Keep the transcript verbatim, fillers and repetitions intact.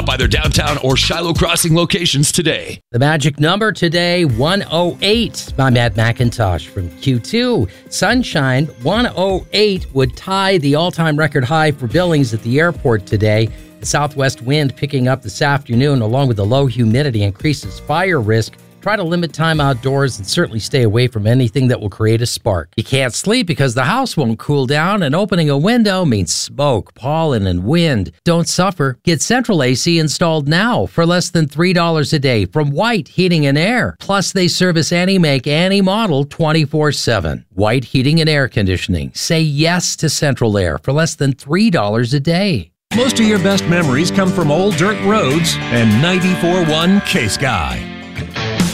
by their downtown or Shiloh Crossing locations today. The magic number today, one oh eight. I'm Matt McIntosh from Q two. Sunshine, one oh eight would tie the all-time record high for billings at the airport today. The southwest wind picking up this afternoon, along with the low humidity, increases fire risk. Try to limit time outdoors and certainly stay away from anything that will create a spark. You can't sleep because the house won't cool down, and opening a window means smoke, pollen, and wind. Don't suffer. Get Central A C installed now for less than three dollars a day from White Heating and Air. Plus, they service any make, any model twenty-four seven. White Heating and Air Conditioning. Say yes to Central Air for less than three dollars a day. Most of your best memories come from old dirt roads and ninety-four point one K-Sky.